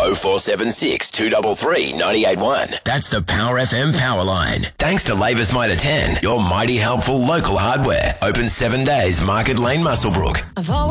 0476 233 981. That's the Power FM power line. Thanks to Labour's Mitre 10, your mighty helpful local hardware. Open 7 days, Market Lane, Muswellbrook. I've always